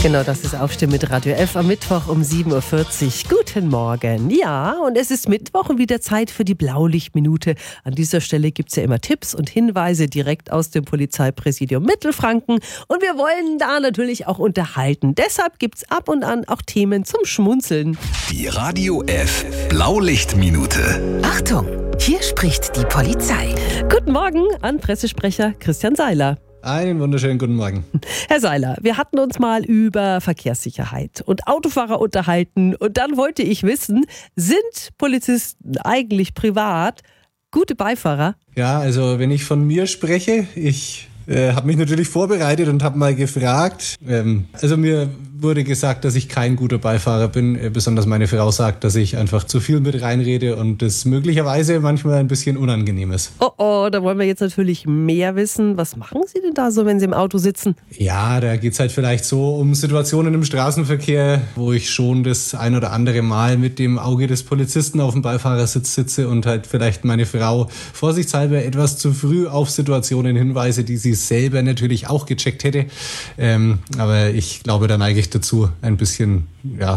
Genau, das ist Aufstehen mit Radio F am Mittwoch um 7.40 Uhr. Guten Morgen. Ja, und es ist Mittwoch und wieder Zeit für die Blaulichtminute. An dieser Stelle gibt es ja immer Tipps und Hinweise direkt aus dem Polizeipräsidium Mittelfranken. Und wir wollen da natürlich auch unterhalten. Deshalb gibt es ab und an auch Themen zum Schmunzeln. Die Radio F Blaulichtminute. Achtung, hier spricht die Polizei. Guten Morgen an Pressesprecher Christian Seiler. Einen wunderschönen guten Morgen. Herr Seiler, wir hatten uns mal über Verkehrssicherheit und Autofahrer unterhalten und dann wollte ich wissen, sind Polizisten eigentlich privat gute Beifahrer? Ja, also wenn ich von mir spreche, ich habe mich natürlich vorbereitet und habe mal gefragt. Also mir wurde gesagt, dass ich kein guter Beifahrer bin. Besonders meine Frau sagt, dass ich einfach zu viel mit reinrede und das möglicherweise manchmal ein bisschen unangenehm ist. Oh, da wollen wir jetzt natürlich mehr wissen. Was machen Sie denn da so, wenn Sie im Auto sitzen? Ja, da geht's halt vielleicht so um Situationen im Straßenverkehr, wo ich schon das ein oder andere Mal mit dem Auge des Polizisten auf dem Beifahrersitz sitze und halt vielleicht meine Frau vorsichtshalber etwas zu früh auf Situationen hinweise, die sie selber natürlich auch gecheckt hätte. Aber ich glaube, da neige ich dazu, ein bisschen,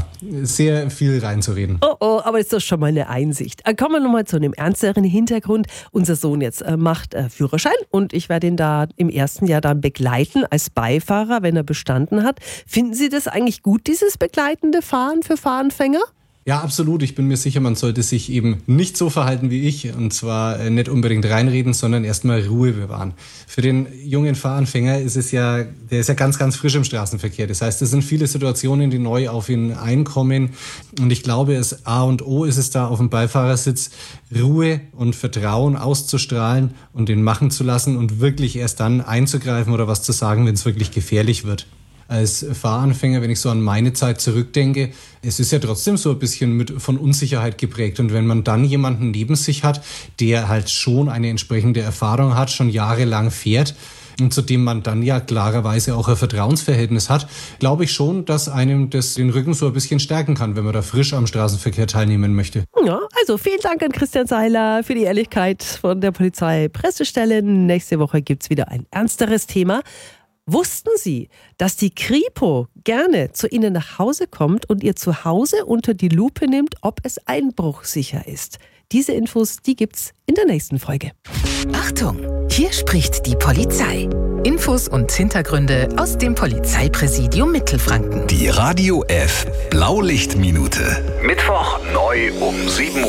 sehr viel reinzureden. Oh, aber ist das schon mal eine Einsicht. Kommen wir nochmal zu einem ernsteren Hintergrund. Unser Sohn jetzt macht Führerschein und ich werde ihn da im ersten Jahr dann begleiten als Beifahrer, wenn er bestanden hat. Finden Sie das eigentlich gut, dieses begleitende Fahren für Fahranfänger? Ja, absolut. Ich bin mir sicher, man sollte sich eben nicht so verhalten wie ich. Und zwar nicht unbedingt reinreden, sondern erstmal Ruhe bewahren. Für den jungen Fahranfänger der ist ja ganz, ganz frisch im Straßenverkehr. Das heißt, es sind viele Situationen, die neu auf ihn einkommen. Und ich glaube, das A und O ist es da auf dem Beifahrersitz, Ruhe und Vertrauen auszustrahlen und den machen zu lassen und wirklich erst dann einzugreifen oder was zu sagen, wenn es wirklich gefährlich wird. Als Fahranfänger, wenn ich so an meine Zeit zurückdenke, es ist ja trotzdem so ein bisschen von Unsicherheit geprägt. Und wenn man dann jemanden neben sich hat, der halt schon eine entsprechende Erfahrung hat, schon jahrelang fährt und zu dem man dann ja klarerweise auch ein Vertrauensverhältnis hat, glaube ich schon, dass einem das den Rücken so ein bisschen stärken kann, wenn man da frisch am Straßenverkehr teilnehmen möchte. Ja, also vielen Dank an Christian Seiler für die Ehrlichkeit von der Polizeipressestelle. Nächste Woche gibt es wieder ein ernsteres Thema. Wussten Sie, dass die Kripo gerne zu Ihnen nach Hause kommt und Ihr Zuhause unter die Lupe nimmt, ob es einbruchsicher ist? Diese Infos, die gibt's in der nächsten Folge. Achtung, hier spricht die Polizei. Infos und Hintergründe aus dem Polizeipräsidium Mittelfranken. Die Radio F Blaulichtminute. Mittwoch neu um 7 Uhr.